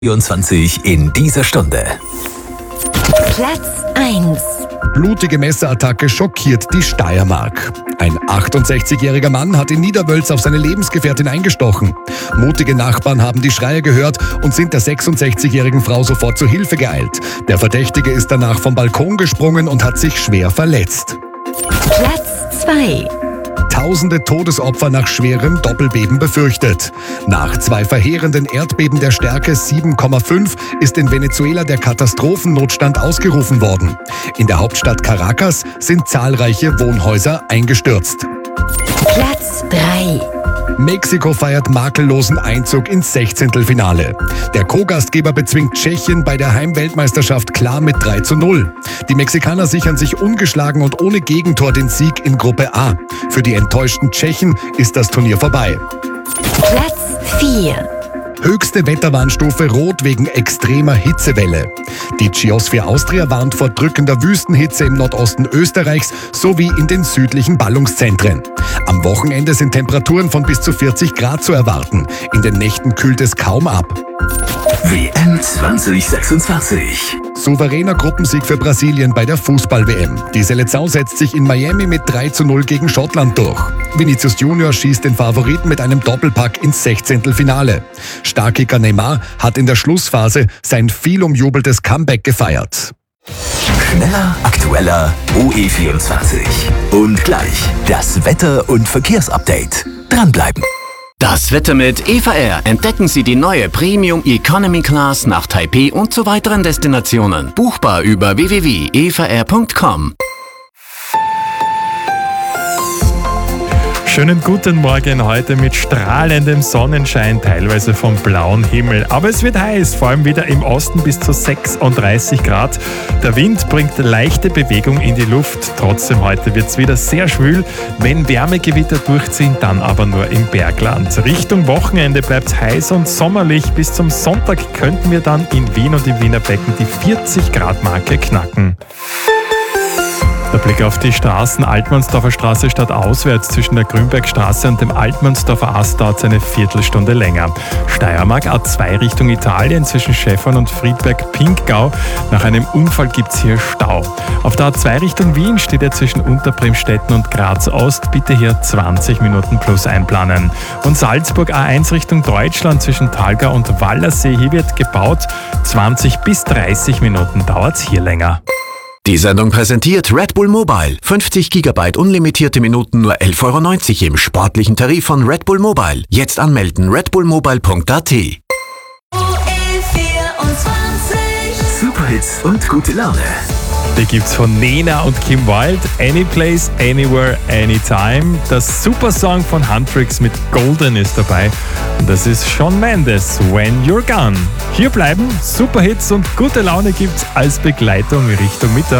24 in dieser Stunde. Platz 1. Blutige Messerattacke schockiert die Steiermark. Ein 68-jähriger Mann hat in Niederwölz auf seine Lebensgefährtin eingestochen. Mutige Nachbarn haben die Schreie gehört und sind der 66-jährigen Frau sofort zu Hilfe geeilt. Der Verdächtige ist danach vom Balkon gesprungen und hat sich schwer verletzt. Platz 2. Tausende Todesopfer nach schwerem Doppelbeben befürchtet. Nach 2 verheerenden Erdbeben der Stärke 7,5 ist in Venezuela der Katastrophennotstand ausgerufen worden. In der Hauptstadt Caracas sind zahlreiche Wohnhäuser eingestürzt. Platz 3. Mexiko feiert makellosen Einzug ins 16. Der Co-Gastgeber bezwingt Tschechien bei der Heimweltmeisterschaft klar mit 3:0. Die Mexikaner sichern sich ungeschlagen und ohne Gegentor den Sieg in Gruppe A. Für die enttäuschten Tschechen ist das Turnier vorbei. Platz 4. Höchste Wetterwarnstufe Rot wegen extremer Hitzewelle. Die Geosphere Austria warnt vor drückender Wüstenhitze im Nordosten Österreichs sowie in den südlichen Ballungszentren. Am Wochenende sind Temperaturen von bis zu 40 Grad zu erwarten. In den Nächten kühlt es kaum ab. WM 2026. Souveräner Gruppensieg für Brasilien bei der Fußball-WM. Die Seleção setzt sich in Miami mit 3:0 gegen Schottland durch. Vinicius Junior schießt den Favoriten mit einem Doppelpack ins 16. Starkicker Neymar hat in der Schlussphase sein viel umjubeltes Comeback gefeiert. Schneller, aktueller, OE24. Und gleich das Wetter- und Verkehrsupdate. Dranbleiben. Das Wetter mit Eva Air. Entdecken Sie die neue Premium Economy Class nach Taipei und zu weiteren Destinationen. Buchbar über www.evaair.com. Schönen guten Morgen heute mit strahlendem Sonnenschein, teilweise vom blauen Himmel. Aber es wird heiß, vor allem wieder im Osten bis zu 36 Grad. Der Wind bringt leichte Bewegung in die Luft. Trotzdem heute wird es wieder sehr schwül. Wenn Wärmegewitter durchziehen, dann aber nur im Bergland. Richtung Wochenende bleibt es heiß und sommerlich. Bis zum Sonntag könnten wir dann in Wien und im Wiener Becken die 40 Grad Marke knacken. Der Blick auf die Straßen. Altmannsdorfer Straße stadtauswärts zwischen der Grünbergstraße und dem Altmannsdorfer Ast dauert es eine Viertelstunde länger. Steiermark A2 Richtung Italien zwischen Schäffern und Friedberg-Pinkgau. Nach einem Unfall gibt es hier Stau. Auf der A2 Richtung Wien steht er zwischen Unterbremstetten und Graz Ost. Bitte hier 20 Minuten plus einplanen. Und Salzburg A1 Richtung Deutschland zwischen Thalgau und Wallersee. Hier wird gebaut. 20 bis 30 Minuten dauert es hier länger. Die Sendung präsentiert Red Bull Mobile. 50 GB unlimitierte Minuten nur 11,90 € im sportlichen Tarif von Red Bull Mobile. Jetzt anmelden redbullmobile.at. Superhits und gute Laune. Die gibt's von Nena und Kim Wilde. Anyplace, Anywhere, Anytime. Das Supersong von Huntrix mit Golden ist dabei. Und das ist Shawn Mendes, When You're Gone. Hier bleiben Superhits und gute Laune gibt's als Begleitung Richtung Mittag.